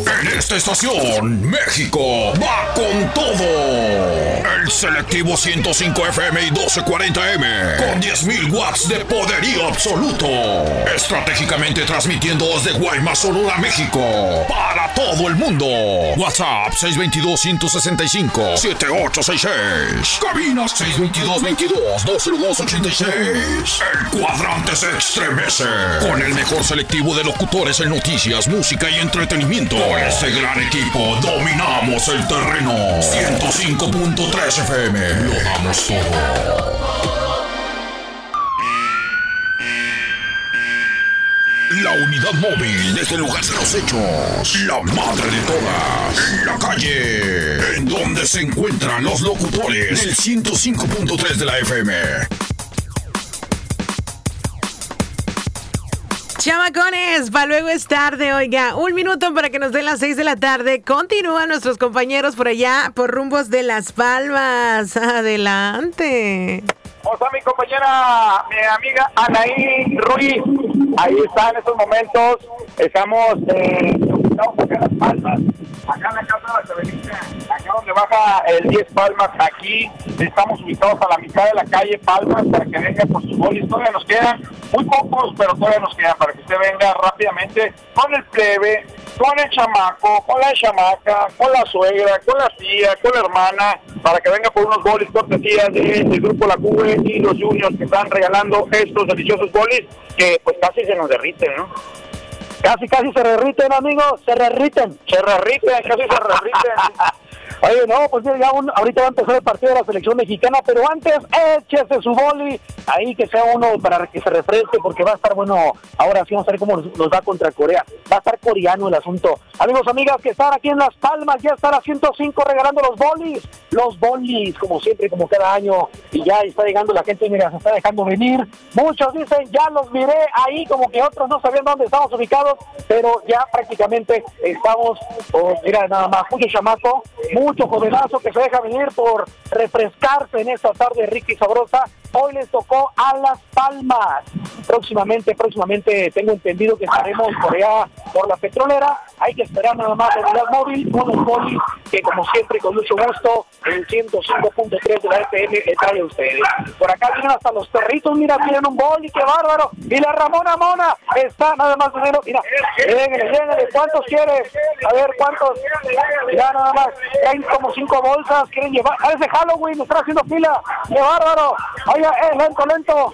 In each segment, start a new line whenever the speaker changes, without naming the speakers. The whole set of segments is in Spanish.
En esta estación, México va con todo. El selectivo 105 FM y 1240M, con 10.000 watts de poderío absoluto. Estratégicamente transmitiendo desde Guaymas, Sonora, México, para todo el mundo. WhatsApp 622-165-7866. Cabina 622-22-20286. El cuadrante se estremece con el mejor selectivo de locutores en noticias, música y entretenimiento. Con este gran equipo dominamos el terreno. 105.3 FM. Lo damos todo. La unidad móvil desde el lugar de los hechos. La madre de todas. En la calle. En donde se encuentran los locutores del 105.3 de la FM.
Chamacones, para luego es tarde, oiga, 1 minuto para que nos den las 6 de la tarde. Continúan nuestros compañeros por allá, por rumbos de Las Palmas. Adelante.
¿Cómo está mi compañera, mi amiga Anaí Ruiz? Ahí está en estos momentos. Estamos en Las Palmas, acá en la casa de la Chabelita, acá donde baja el 10 Palmas. Aquí estamos ubicados a la mitad de la calle Palmas para que venga por sus bolis. Todavía nos quedan muy pocos, pero todavía nos quedan para que usted venga rápidamente con el plebe, con el chamaco, con la chamaca, con la suegra, con la tía, con la hermana, para que venga por unos bolis cortesías del grupo La Cube y los juniors que están regalando estos deliciosos bolis que pues casi se nos derriten, ¿no? Casi se derriten, amigos, casi se derriten. Oye, no, pues ya ahorita va a empezar el partido de la selección mexicana, pero antes échese su boli, ahí que sea uno para que se refresque, porque va a estar bueno. Ahora sí vamos a ver cómo nos va contra Corea. Va a estar coreano el asunto. Amigos, amigas que están aquí en Las Palmas, ya está la 105 regalando los bolis, como siempre, como cada año, y ya está llegando la gente, mira, se está dejando venir. Muchos dicen, ya los miré ahí, como que otros no sabían dónde estamos ubicados, pero ya prácticamente estamos, mira, nada más, mucho chamaco, mucho jovenazo que se deja venir por refrescarse en esta tarde rica y sabrosa. Hoy les tocó a Las Palmas. Próximamente tengo entendido que estaremos por allá, por la petrolera. Hay que esperar nada más la unidad móvil, unos bolis que como siempre, con mucho gusto, el 105.3 de la FM le trae a ustedes. Por acá vienen hasta los perritos, mira, tienen un boli, qué bárbaro. Y la Ramona Mona está nada más o menos, mira, lléguenle, ¿cuántos quieres? A ver, ¿cuántos? Ya nada más, hay como 5 bolsas, quieren llevar, parece Halloween, me están haciendo fila, qué bárbaro. Oiga, lento.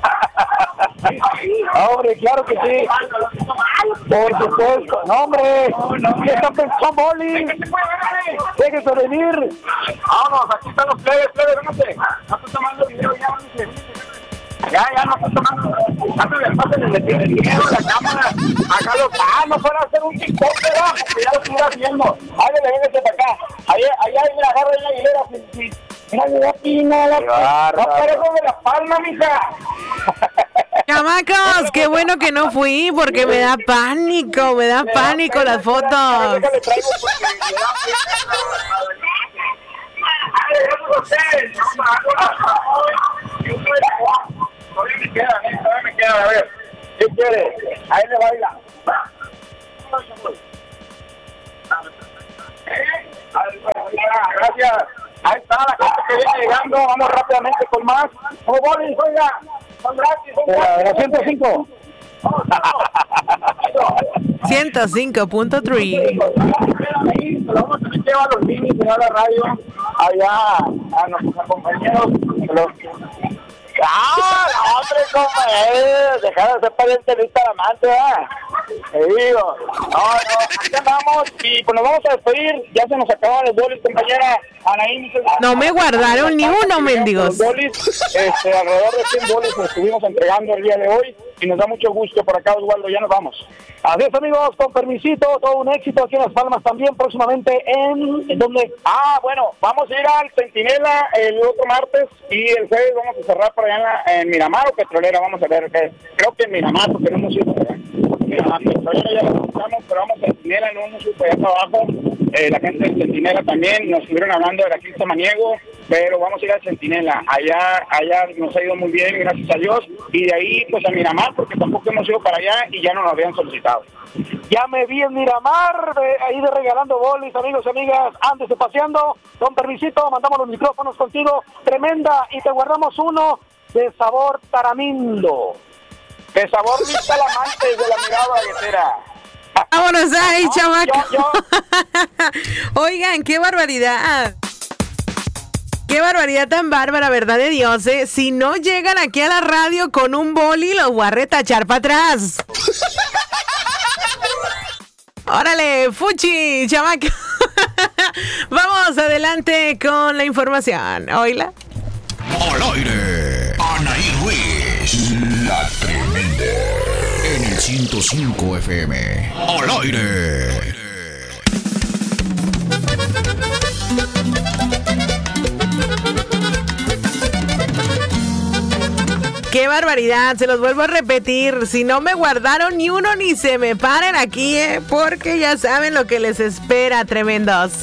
Hombre, claro que sí. Por supuesto. No, hombre. ¿Qué están pensando, Boli? Déjese venir. Vámonos, aquí están los plebes, véngase. No estoy tomando video, ya, Ya, no estoy tomando. Pásenle el video, la cámara. Acá no fuera a hacer un TikTok, ¿verdad? Ya lo estuviera viendo. Véngase para acá. Allá, mira, agarra la hilera, Mira, no parezco de La Palma, mija.
Chamacos, qué bueno que no fui porque me da pánico las fotos.
Todavía me queda, a ver. ¿Qué quiere? Ahí le baila. Gracias. Ahí está la gente que viene llegando. Vamos rápidamente con más. ¡Oh, bolis, oiga! ¡Son gratis! ¡La 105!
105.3.
Vamos a llevar a los niños de la radio allá a nuestros compañeros. Hombre, compañeros, dejar de ser pariente de amante, ¿verdad? Te digo, no, aquí andamos y pues nos vamos a despedir. Ya se nos acaban los bolis, compañera Anaí.
No me guardaron ni uno, mendigos.
Bolis, alrededor de 100 bolis nos estuvimos entregando el día de hoy y nos da mucho gusto. Por acá, Osvaldo, ya nos vamos. Así es, amigos, con permisito, todo un éxito aquí en Las Palmas también, próximamente ¿en dónde? Bueno, vamos a ir al Centinela el otro martes y el jueves vamos a cerrar por allá en Miramar o Petrolera, vamos a ver, creo que en Miramar, porque no hemos ido por allá. Petrolera ya lo buscamos, pero vamos a Centinela, no hemos ido por allá para abajo. La gente de Centinela también nos estuvieron hablando de la Cristo Maniego,
pero vamos a ir al Centinela. Allá nos ha ido muy bien, gracias a Dios, y de ahí pues a Miramar, porque tampoco hemos ido para allá y ya no nos habían solicitado.
Ya me vi en Miramar, ahí de regalando bolis, amigos y amigas, antes de paseando. Con permisito, mandamos los micrófonos contigo, tremenda, y te guardamos uno de sabor tamarindo.
De sabor Luis Talamante de la Mirada Galletera.
Vámonos ahí, chamaco.
Yo.
Oigan, qué barbaridad. Qué barbaridad tan bárbara, verdad de Dios, ¿eh? Si no llegan aquí a la radio con un boli, los voy a retachar para atrás. Órale, fuchi, chamaco. Vamos adelante con la información. Oíla.
Al aire, Anaí Ruiz, la tremenda, en el 105 FM. Al aire.
Qué barbaridad, se los vuelvo a repetir. Si no me guardaron ni uno, ni se me paren aquí, porque ya saben lo que les espera, tremendos.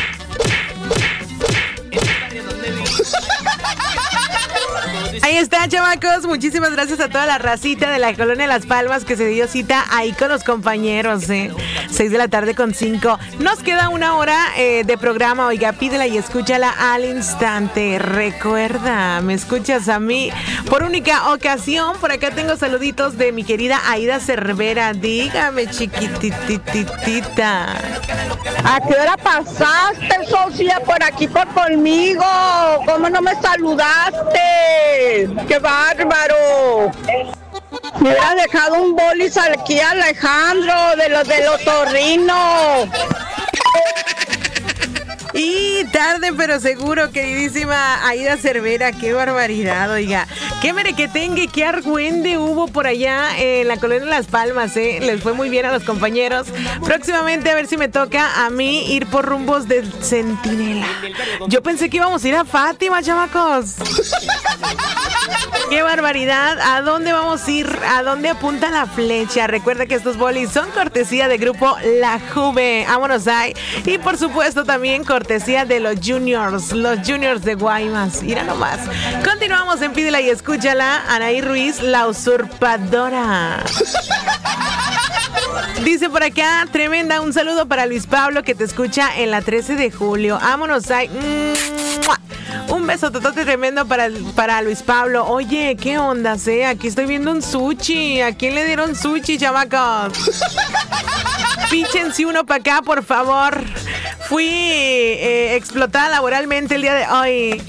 Ahí está, chamacos. Muchísimas gracias a toda la racita de la Colonia Las Palmas que se dio cita ahí con los compañeros. 6:05 p.m. Nos queda una hora de programa. Oiga, pídela y escúchala al instante. Recuerda, me escuchas a mí por única ocasión. Por acá tengo saluditos de mi querida Aida Cervera. Dígame, chiquititita.
¿A qué hora pasaste, socia, por aquí conmigo? ¿Cómo no me saludaste? ¡Qué bárbaro! Me hubiera dejado un bolis aquí a Alejandro de los del otorrino.
Y tarde pero seguro, queridísima Aida Cervera, qué barbaridad, oiga. Qué merequetengue, qué argüende hubo por allá en la Colonia Las Palmas, Les fue muy bien a los compañeros. Próximamente a ver si me toca a mí ir por rumbos del Centinela. Yo pensé que íbamos a ir a Fátima, chamacos. ¡Qué barbaridad! ¿A dónde vamos a ir? ¿A dónde apunta la flecha? Recuerda que estos bolis son cortesía de grupo La Juve. ¡Vámonos ahí! Y por supuesto también cortesía de los Juniors de Guaymas. Mira nomás. Continuamos en Pídela y Escúchala. Anaí Ruiz, la usurpadora. Dice por acá, tremenda, un saludo para Luis Pablo que te escucha en la 13 de julio. Vámonos ahí. Un beso totote tremendo para Luis Pablo. Oye, ¿qué onda, Aquí estoy viendo un sushi. ¿A quién le dieron sushi, chamacos? Píchense uno para acá, por favor. Fui explotada laboralmente el día de hoy.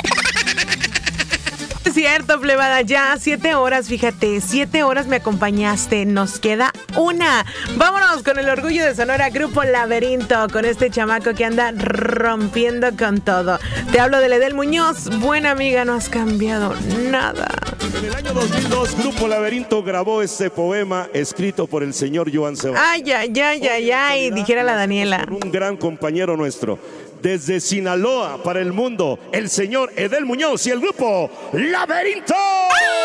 Es cierto, plebada, ya 7 horas, fíjate, 7 horas me acompañaste, nos queda una. Vámonos con el orgullo de Sonora, Grupo Laberinto, con este chamaco que anda rompiendo con todo. Te hablo de Edel Muñoz, buena amiga, no has cambiado nada.
En el año 2002, Grupo Laberinto grabó este poema escrito por el señor Joan Sebastián.
Ay, dijera la Daniela.
Un gran compañero nuestro. Desde Sinaloa para el mundo, el señor Edel Muñoz y el grupo Laberinto.